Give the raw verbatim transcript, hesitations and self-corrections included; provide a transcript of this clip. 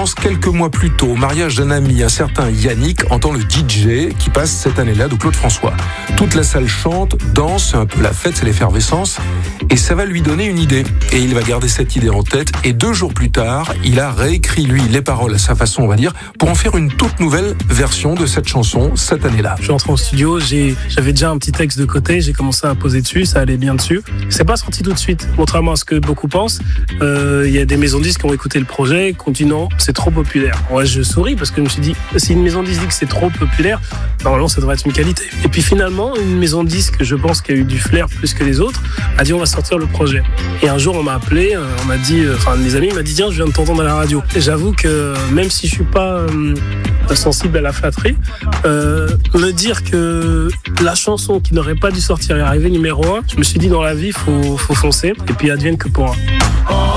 chance, quelques mois plus tôt, au mariage d'un ami, un certain Yannick entend le D J qui passe cette année-là de Claude François. Toute la salle chante, danse, c'est un peu la fête, c'est l'effervescence, et ça va lui donner une idée. Et il va garder cette idée en tête, et deux jours plus tard, il a réécrit, lui, les paroles à sa façon, on va dire, pour en faire une toute nouvelle version de cette chanson cette année-là. Je suis rentré au studio, j'ai, j'avais déjà un petit texte de côté, j'ai commencé à poser dessus, ça allait bien dessus. C'est pas sorti tout de suite, contrairement à ce que beaucoup pensent. Il euh, y a des maisons de disques qui ont écouté le projet, continuant, c'est trop populaire. Ouais, je souris parce que je me suis dit, si une maison de disques dit que c'est trop populaire, normalement ça devrait être une qualité. Et puis finalement, une maison de disques, je pense qui a eu du flair plus que les autres, a dit on va sortir le projet. Et un jour on m'a appelé, on m'a dit, enfin mes amis m'a dit tiens je viens de t'entendre à la radio. Et j'avoue que même si je suis pas euh, sensible à la flatterie, euh, me dire que la chanson qui n'aurait pas dû sortir est arrivée numéro un, je me suis dit dans la vie faut, faut foncer et puis advienne que pourra.